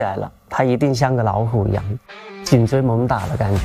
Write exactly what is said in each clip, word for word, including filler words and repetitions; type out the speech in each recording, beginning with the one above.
来了，他一定像个老虎一样，紧追猛打的感觉。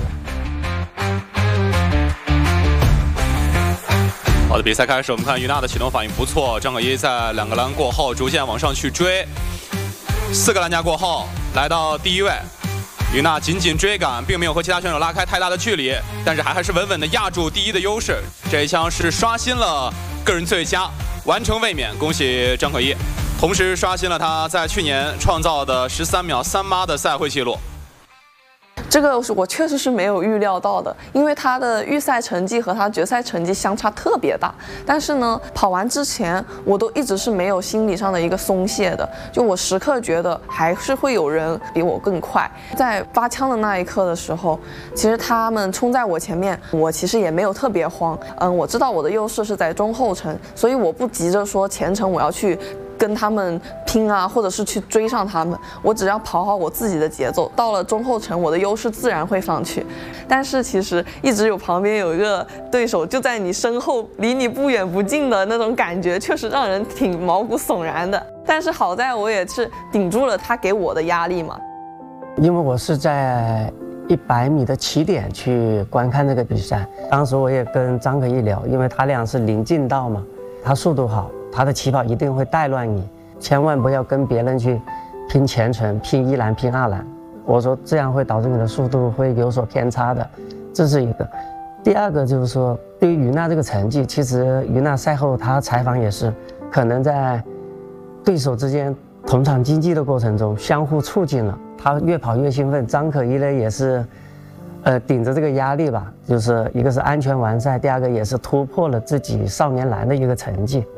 好的，比赛开始，我们看于娜的启动反应不错，张可一在两个栏过后逐渐往上去追，四个栏架过后来到第一位，于娜紧紧追赶，并没有和其他选手拉开太大的距离，但是还还是稳稳的压住第一的优势，这一枪是刷新了个人最佳，完成卫冕，恭喜张可一，同时刷新了他在去年创造的十三秒三八的赛会纪录。 这个我确实是没有预料到的，因为他的预赛成绩和他决赛成绩相差特别大。但是呢，跑完之前我都一直是没有心理上的一个松懈的，就我时刻觉得还是会有人比我更快。在发枪的那一刻的时候，其实他们冲在我前面，我其实也没有特别慌。嗯，我知道我的优势是在中后程，所以我不急着说前程我要去跟他们拼啊，或者是去追上他们，我只要跑好我自己的节奏，到了中后程我的优势自然会上去。但是其实一直有旁边有一个对手就在你身后，离你不远不近的那种感觉，确实让人挺毛骨悚然的。但是好在我也是顶住了他给我的压力嘛。 因为我是在一百米的起点去观看这个比赛，当时我也跟张可一聊，因为他俩是临近道嘛，他速度好，他的起跑一定会带乱你，千万不要跟别人去拼前程、拼一栏、拼二栏。我说这样会导致你的速度会有所偏差的，这是一个。第二个就是说，对于于娜这个成绩，其实于娜赛后她采访也是，可能在对手之间同场竞技的过程中相互促进了，她越跑越兴奋。张可一呢也是，呃，顶着这个压力吧，就是一个是安全完赛，第二个也是突破了自己少年栏的一个成绩。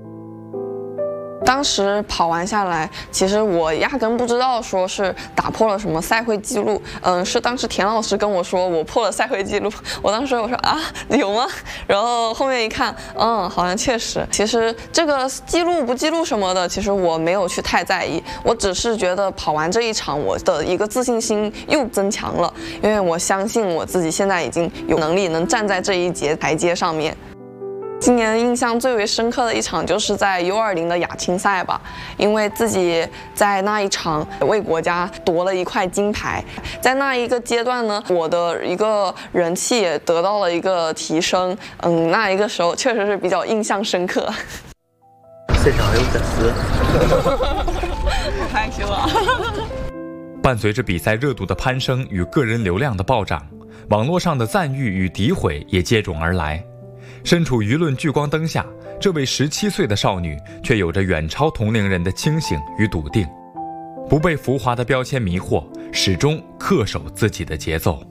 当时跑完下来，其实我压根不知道说是打破了什么赛会纪录，嗯，是当时田老师跟我说我破了赛会纪录，我当时我说啊有吗？然后后面一看，嗯，好像确实。其实这个记录不记录什么的，其实我没有去太在意，我只是觉得跑完这一场，我的一个自信心又增强了，因为我相信我自己现在已经有能力能站在这一节台阶上面。今年印象最为深刻的一场就是在 U 二十 的亚青赛吧，因为自己在那一场为国家夺了一块金牌，在那一个阶段呢，我的一个人气也得到了一个提升，嗯，那一个时候确实是比较印象深刻。 现场有粉丝， 好害羞啊！ 伴随着比赛热度的攀升与个人流量的暴涨，网络上的赞誉与诋毁也接踵而来。身处舆论聚光灯下，这位十七岁的少女却有着远超同龄人的清醒与笃定，不被浮华的标签迷惑，始终恪守自己的节奏。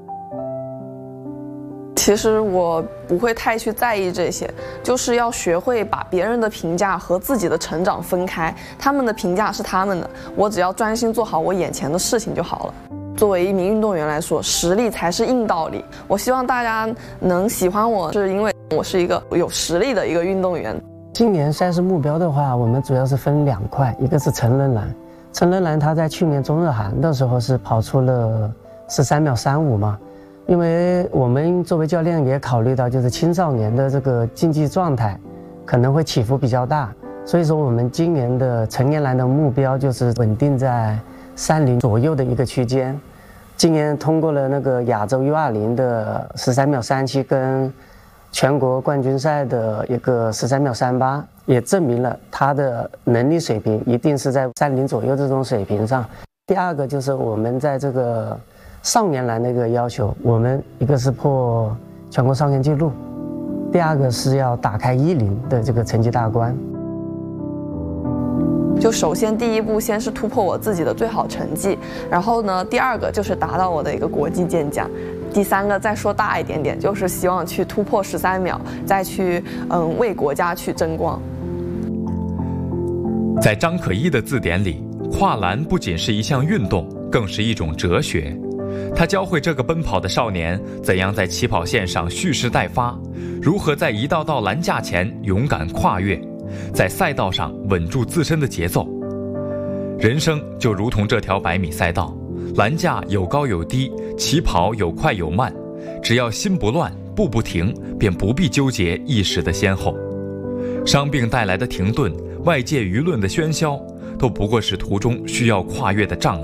其实我不会太去在意这些，就是要学会把别人的评价和自己的成长分开，他们的评价是他们的，我只要专心做好我眼前的事情就好了。作为一名运动员来说，实力才是硬道理。我希望大家能喜欢我，是因为我是一个有实力的一个运动员。 今年赛事目标的话，我们主要是分两块，一个是成人栏，成人栏他在去年中日韩的时候是跑出了十三秒三五嘛，因为我们作为教练也考虑到，就是青少年的这个竞技状态可能会起伏比较大，所以说我们今年的成年栏的目标就是稳定在三零左右的一个区间。今年通过了那个亚洲 U 二十 的十三秒三七跟全国冠军赛的一个十三秒三八，也证明了他的能力水平一定是在三零左右这种水平上。第二个就是我们在这个少年栏的一个要求，我们一个是破全国少年纪录，第二个是要打开一零的这个成绩大关。 就首先第一步先是突破我自己的最好成绩，然后呢，第二个就是达到我的一个国际健将，第三个再说大一点点，就是希望去突破十三秒，再去嗯为国家去争光。 在张可一的字典里，跨栏不仅是一项运动，更是一种哲学。他教会这个奔跑的少年怎样在起跑线上蓄势待发，如何在一道道栏架前勇敢跨越，在赛道上稳住自身的节奏。人生就如同这条百米赛道，栏架有高有低，起跑有快有慢，只要心不乱，步不停，便不必纠结一时的先后。伤病带来的停顿，外界舆论的喧嚣，都不过是途中需要跨越的障碍。